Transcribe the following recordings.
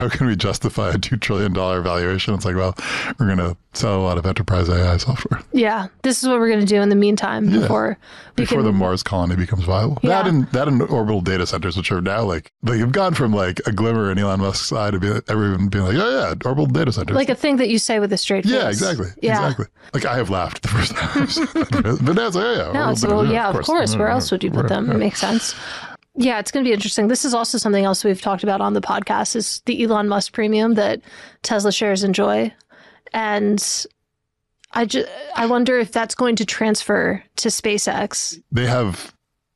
how can we justify a $2 trillion valuation? It's like, well, we're going to sell a lot of enterprise AI software. Yeah. This is what we're going to do in the meantime before the Mars colony becomes viable. Yeah. That and orbital data centers, which are now like, they've gone from like a glimmer in Elon Musk's eye to be everyone being like, oh yeah, orbital data centers. Like a thing that you say with a straight face. Yeah, exactly. Yeah. Exactly. Like I have laughed the first time. But now it's like, oh yeah. No, so, well, yeah, of course. Where else would you put them? It makes sense. Yeah, it's going to be interesting. This is also something else we've talked about on the podcast is the Elon Musk premium that Tesla shares enjoy. And I wonder if that's going to transfer to SpaceX. They have,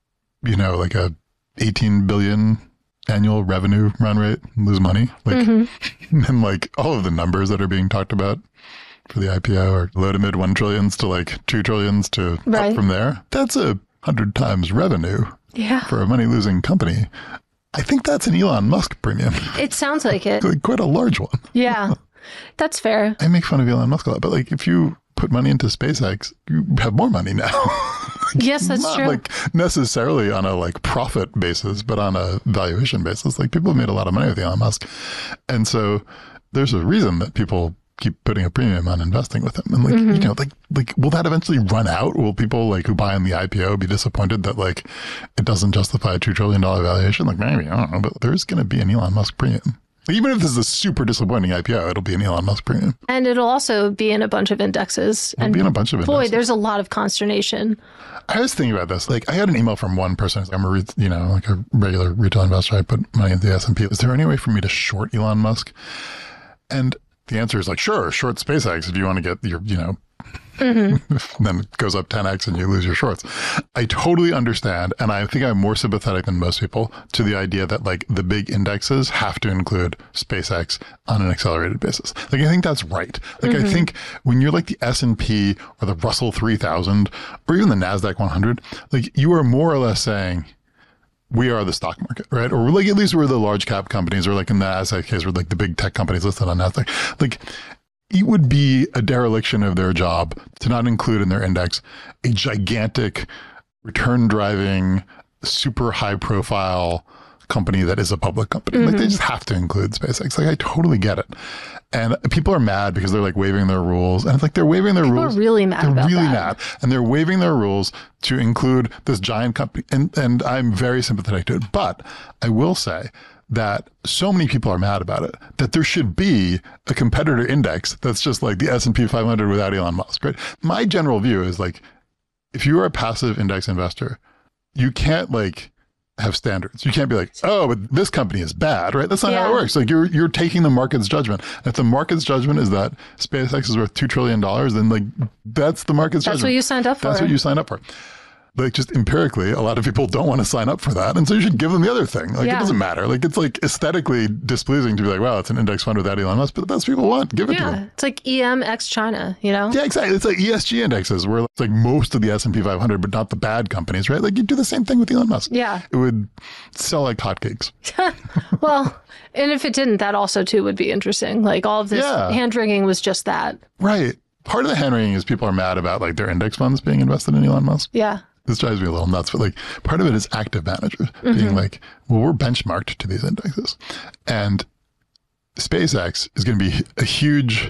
like a 18 billion annual revenue run rate, lose money. Like, and like all of the numbers that are being talked about for the IPO are low to mid 1 trillions to like 2 trillions to up from there. That's 100 times revenue. Yeah. For a money-losing company. I think that's an Elon Musk premium. It sounds like it. Like quite a large one. Yeah, that's fair. I make fun of Elon Musk a lot, but like if you put money into SpaceX, you have more money now. Yes, that's Not true. like necessarily on a like profit basis, but on a valuation basis. Like people have made a lot of money with Elon Musk. And so there's a reason that people keep putting a premium on investing with him. And like, like, will that eventually run out? Will people like who buy in the IPO be disappointed that like it doesn't justify a $2 trillion valuation? Like maybe, I don't know, but there's going to be an Elon Musk premium. Like, even if this is a super disappointing IPO, it'll be an Elon Musk premium. And it'll also be in a bunch of indexes. It'll be in a bunch of indexes. Boy, there's a lot of consternation. I was thinking about this. Like I got an email from one person. I'm like a regular retail investor. I put money into the S&P. Is there any way for me to short Elon Musk? And the answer is like, sure, short SpaceX if you want to get your, then it goes up 10x and you lose your shorts. I totally understand. And I think I'm more sympathetic than most people to the idea that like the big indexes have to include SpaceX on an accelerated basis. Like, I think that's right. Like, I think when you're like the S&P or the Russell 3000 or even the NASDAQ 100, like you are more or less saying, we are the stock market, right? Or like at least we're the large cap companies, or like in the NASDAQ case, we're like the big tech companies listed on NASDAQ. Like it would be a dereliction of their job to not include in their index a gigantic return driving, super high profile company that is a public company. Like they just have to include SpaceX. Like I totally get it. And people are mad because they're like waiving their rules. And it's like they're waiving their rules. People are really mad about that. They're really mad. And they're waiving their rules to include this giant company. And I'm very sympathetic to it. But I will say that so many people are mad about it that there should be a competitor index that's just like the S&P 500 without Elon Musk, right? My general view is like, if you are a passive index investor, you can't like have standards. You can't be like, oh, but this company is bad, right? That's not how it works. Like you're taking the market's judgment. If the market's judgment is that SpaceX is worth $2 trillion, then like that's the market's judgment. That's what you signed up for. That's what you signed up for. Like just empirically, a lot of people don't want to sign up for that. And so you should give them the other thing. Like it doesn't matter. Like it's like aesthetically displeasing to be like, wow, it's an index fund without Elon Musk, but that's what people want. Give it to them. It's like EM X China, Yeah, exactly. It's like ESG indexes where it's like most of the S&P 500, but not the bad companies, right? Like you do the same thing with Elon Musk. Yeah. It would sell like hotcakes. Well, and if it didn't, that also too would be interesting. Like all of this hand wringing was just that. Right. Part of the hand wringing is people are mad about like their index funds being invested in Elon Musk. Yeah. This drives me a little nuts, but like part of it is active managers being like, well, we're benchmarked to these indexes. And SpaceX is going to be a huge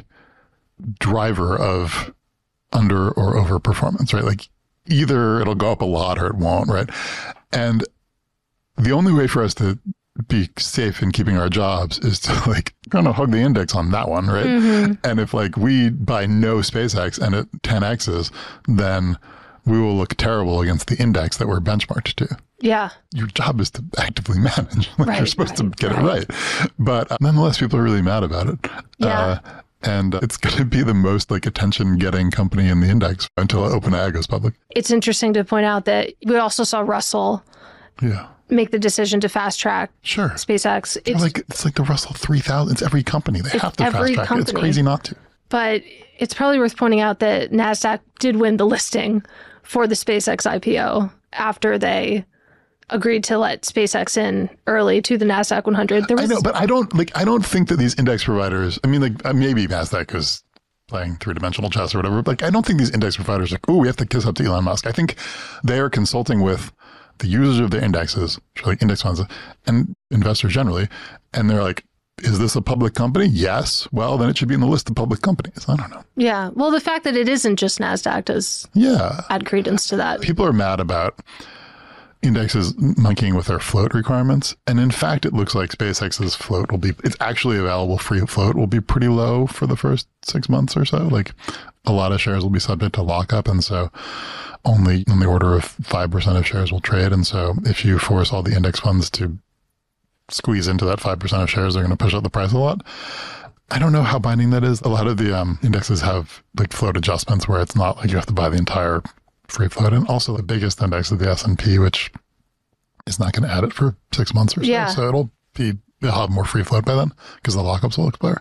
driver of under or over performance, right? Like either it'll go up a lot or it won't, right? And the only way for us to be safe in keeping our jobs is to like kind of hug the index on that one, right? And if like we buy no SpaceX and it 10x's, then we will look terrible against the index that we're benchmarked to. Yeah. Your job is to actively manage. Like you're supposed to get it right. But nonetheless, people are really mad about it. Yeah. And it's going to be the most like attention getting company in the index until OpenAI goes public. It's interesting to point out that we also saw Russell make the decision to fast track SpaceX. It's like the Russell 3000. It's every company. They have to fast track it. It's crazy not to. But it's probably worth pointing out that NASDAQ did win the listing for the SpaceX IPO after they agreed to let SpaceX in early to the NASDAQ 100. I know, but I don't think that these index providers, I mean, like maybe NASDAQ is playing three-dimensional chess or whatever. Like, I don't think these index providers are like, oh, we have to kiss up to Elon Musk. I think they are consulting with the users of their indexes, like index funds and investors generally. And they're like, Is this a public company? Yes. Well, then it should be in the list of public companies. I don't know. Yeah. Well, the fact that it isn't just NASDAQ does add credence to that. People are mad about indexes monkeying with their float requirements. And in fact, it looks like SpaceX's float it's actually available free float will be pretty low for the first 6 months or so. Like a lot of shares will be subject to lockup. And so only in the order of 5% of shares will trade. And so if you force all the index funds to squeeze into that 5% of shares, they're going to push up the price a lot. I don't know how binding that is. A lot of the indexes have like float adjustments where it's not like you have to buy the entire free float. And also the biggest index is the S&P, which is not going to add it for 6 months or so. Yeah. So it'll have more free float by then because the lockups will expire.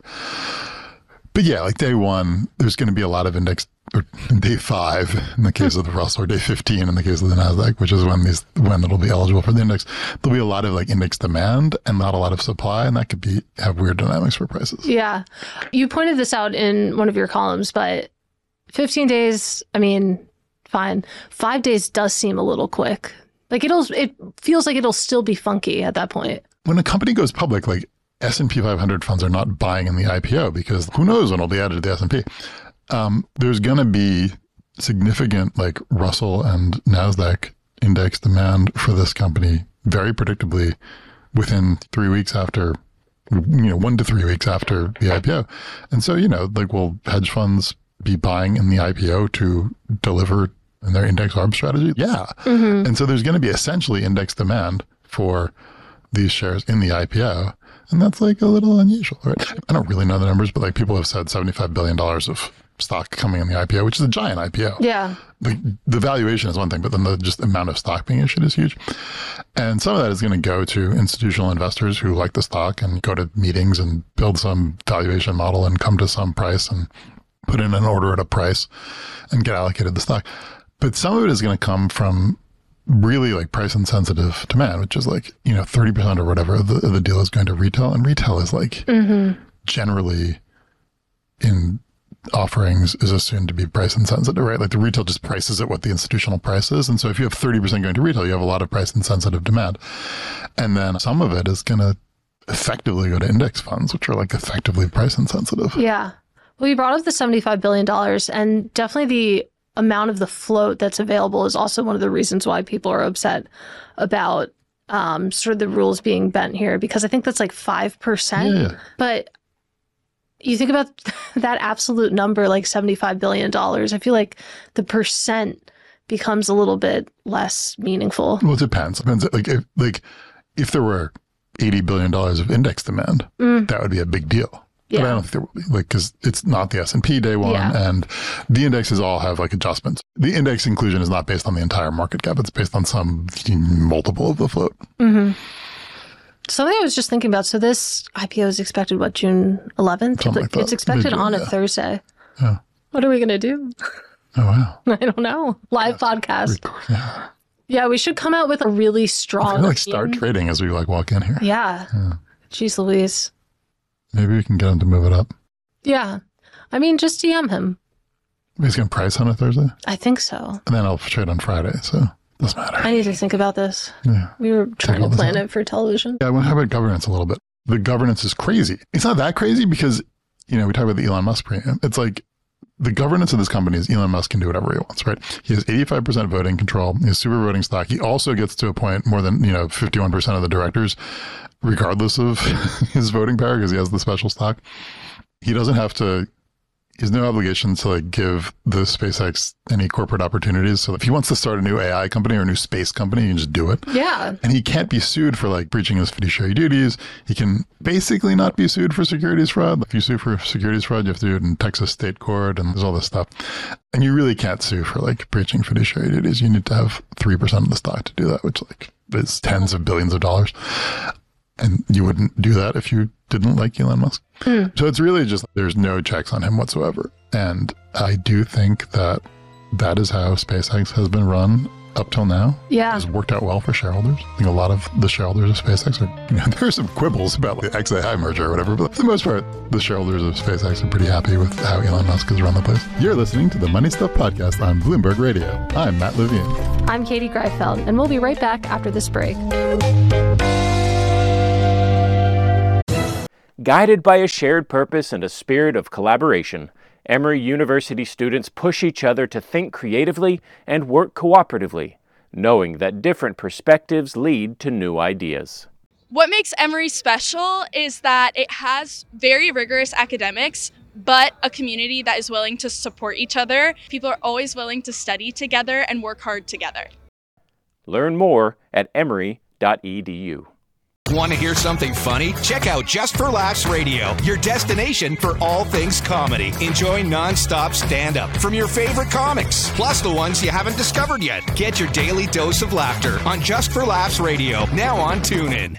But yeah, like day one, there's going to be a lot of index, or day 5 in the case of the Russell, or day 15 in the case of the NASDAQ, which is when it'll be eligible for the index. There'll be a lot of like index demand and not a lot of supply, and that could have weird dynamics for prices. Yeah. You pointed this out in one of your columns, but 15 days, I mean, fine. 5 days does seem a little quick. Like it feels like it'll still be funky at that point. When a company goes public, like S&P 500 funds are not buying in the IPO because who knows when it'll be added to the S&P. There's going to be significant like Russell and NASDAQ index demand for this company very predictably within 3 weeks after, 1 to 3 weeks after the IPO. And so, like will hedge funds be buying in the IPO to deliver in their index arb strategy? Yeah. Mm-hmm. And so there's going to be essentially index demand for these shares in the IPO. And that's like a little unusual, right? I don't really know the numbers, but like people have said $75 billion of stock coming in the IPO, which is a giant IPO. Yeah. The valuation is one thing, but then the just amount of stock being issued is huge. And some of that is going to go to institutional investors who like the stock and go to meetings and build some valuation model and come to some price and put in an order at a price and get allocated the stock. But some of it is going to come from really like price insensitive demand, which is like, 30% or whatever of the deal is going to retail. And retail is like generally in offerings is assumed to be price insensitive, right? Like the retail just prices at what the institutional price is. And so if you have 30% going to retail, you have a lot of price insensitive demand. And then some of it is going to effectively go to index funds, which are like effectively price insensitive. Yeah. Well, you brought up the $75 billion and definitely the amount of the float that's available is also one of the reasons why people are upset about sort of the rules being bent here, because I think that's like 5%. Yeah. But you think about that absolute number, like $75 billion, I feel like the percent becomes a little bit less meaningful. Well, it depends. If there were $80 billion of index demand, that would be a big deal. Yeah. But I don't think there will be, because it's not the S&P day one, and the indexes all have like adjustments. The index inclusion is not based on the entire market cap; it's based on some multiple of the float. Mm-hmm. Something I was just thinking about. So this IPO is expected June 11th. It's expected on a Thursday. Yeah. What are we gonna do? Oh wow! I don't know. Live podcast. Yeah, we should come out with a really strong. Like start trading as we walk in here. Yeah. Jeez Louise. Maybe we can get him to move it up. Yeah. I mean, just DM him. He's going to price on a Thursday? I think so. And then I'll trade on Friday, so it doesn't matter. I need to think about this. Yeah. We were trying to plan it for television. Yeah, I want to talk about governance a little bit. The governance is crazy. It's not that crazy because, we talk about the Elon Musk premium. It's like the governance of this company is Elon Musk can do whatever he wants, right? He has 85% voting control. He has super voting stock. He also gets to appoint more than, 51% of the directors, regardless of his voting power, because he has the special stock. He doesn't have to, he has no obligation to give the SpaceX any corporate opportunities. So if he wants to start a new AI company or a new space company, he can just do it. Yeah. And he can't be sued for breaching his fiduciary duties. He can basically not be sued for securities fraud. If you sue for securities fraud, you have to do it in Texas state court and there's all this stuff. And you really can't sue for breaching fiduciary duties. You need to have 3% of the stock to do that, which is tens of billions of dollars. And you wouldn't do that if you didn't like Elon Musk. So it's really just, there's no checks on him whatsoever. And I do think that is how SpaceX has been run up till now. Yeah. It has worked out well for shareholders. I think a lot of the shareholders of SpaceX are, there are some quibbles about the XAI merger or whatever, but for the most part, the shareholders of SpaceX are pretty happy with how Elon Musk has run the place. You're listening to the Money Stuff Podcast on Bloomberg Radio. I'm Matt Levine. I'm Katie Greifeld, and we'll be right back after this break. Guided by a shared purpose and a spirit of collaboration, Emory University students push each other to think creatively and work cooperatively, knowing that different perspectives lead to new ideas. What makes Emory special is that it has very rigorous academics, but a community that is willing to support each other. People are always willing to study together and work hard together. Learn more at emory.edu. Want to hear something funny? Check out Just for Laughs Radio, your destination for all things comedy. Enjoy non-stop stand-up from your favorite comics, plus the ones you haven't discovered yet. Get your daily dose of laughter on Just for Laughs Radio, now on TuneIn.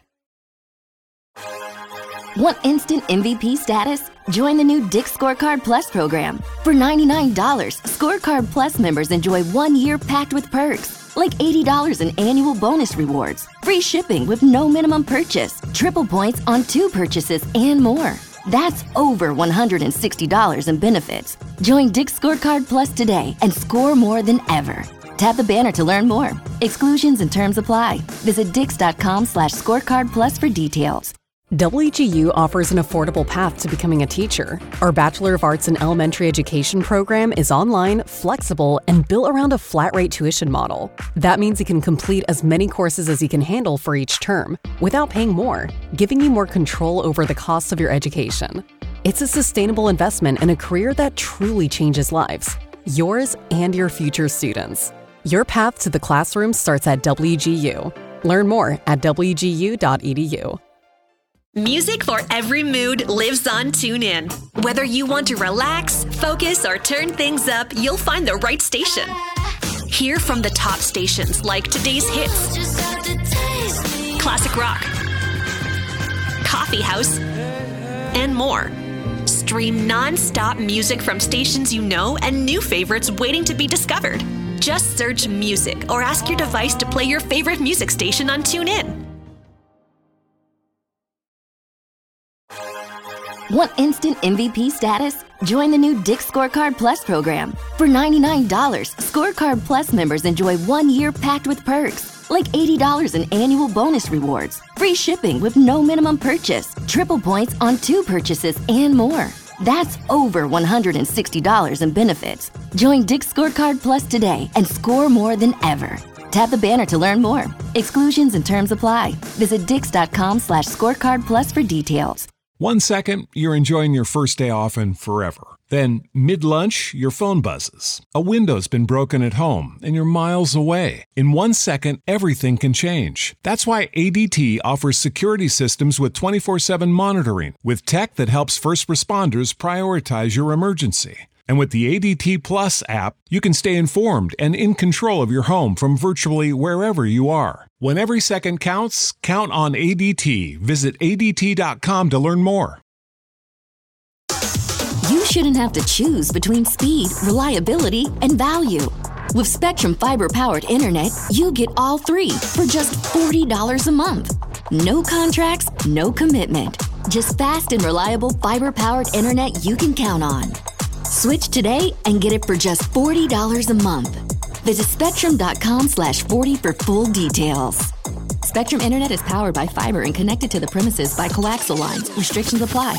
Want instant MVP status? Join the new Dick's Scorecard Plus program. For $99, Scorecard Plus members enjoy 1 year packed with perks, like $80 in annual bonus rewards, free shipping with no minimum purchase, triple points on 2 purchases, and more. That's over $160 in benefits. Join Dick's Scorecard Plus today and score more than ever. Tap the banner to learn more. Exclusions and terms apply. Visit dix.com/scorecard plus for details. WGU offers an affordable path to becoming a teacher. Our Bachelor of Arts in Elementary Education program is online, flexible, and built around a flat-rate tuition model. That means you can complete as many courses as you can handle for each term, without paying more, giving you more control over the cost of your education. It's a sustainable investment in a career that truly changes lives, yours and your future students. Your path to the classroom starts at WGU. Learn more at wgu.edu. Music for every mood lives on TuneIn. Whether you want to relax, focus, or turn things up, you'll find the right station. Hear from the top stations like Today's Hits, Classic Rock, Coffee House, and more. Stream non-stop music from stations you know and new favorites waiting to be discovered. Just search music or ask your device to play your favorite music station on TuneIn. Want instant MVP status? Join the new Dick's Scorecard Plus program. For $99, Scorecard Plus members enjoy 1 year packed with perks, like $80 in annual bonus rewards, free shipping with no minimum purchase, triple points on 2 purchases, and more. That's over $160 in benefits. Join Dick's Scorecard Plus today and score more than ever. Tap the banner to learn more. Exclusions and terms apply. Visit dix.com/scorecard plus for details. 1 second, you're enjoying your first day off and forever. Then, mid-lunch, your phone buzzes. A window's been broken at home and you're miles away. In 1 second, everything can change. That's why ADT offers security systems with 24/7 monitoring, with tech that helps first responders prioritize your emergency. And with the ADT Plus app, you can stay informed and in control of your home from virtually wherever you are. When every second counts, count on ADT. Visit ADT.com to learn more. You shouldn't have to choose between speed, reliability, and value. With Spectrum Fiber-powered internet, you get all 3 for just $40 a month. No contracts, no commitment. Just fast and reliable fiber-powered internet you can count on. Switch today and get it for just $40 a month. Visit spectrum.com/40 for full details. Spectrum Internet is powered by fiber and connected to the premises by coaxial lines. Restrictions apply.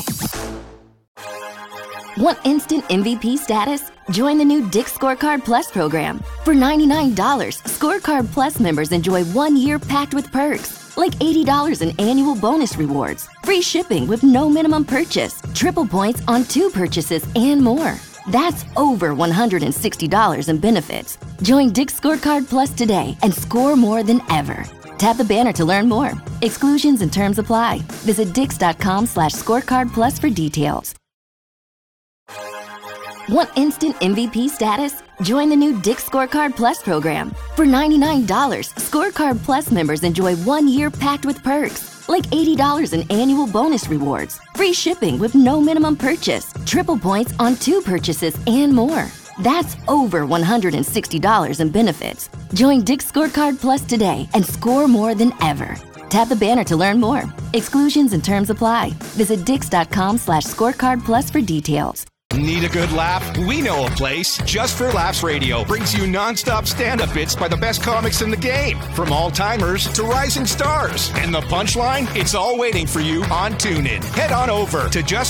Want instant MVP status? Join the new Dick's Scorecard Plus program. For $99, Scorecard Plus members enjoy 1 year packed with perks, like $80 in annual bonus rewards, free shipping with no minimum purchase, triple points on 2 purchases, and more. That's over $160 in benefits. Join Dick's Scorecard Plus today and score more than ever. Tap the banner to learn more. Exclusions and terms apply. Visit dix.com/scorecard plus for details. Want instant MVP status? Join the new Dick's Scorecard Plus program. For $99, Scorecard Plus members enjoy 1 year packed with perks, like $80 in annual bonus rewards, free shipping with no minimum purchase, triple points on 2 purchases, and more. That's over $160 in benefits. Join Dick's Scorecard Plus today and score more than ever. Tap the banner to learn more. Exclusions and terms apply. Visit dix.com/scorecard plus for details. Need a good laugh? We know a place. Just for Laughs Radio brings you nonstop stand-up bits by the best comics in the game, from all-timers to rising stars. And the punchline? It's all waiting for you on TuneIn. Head on over to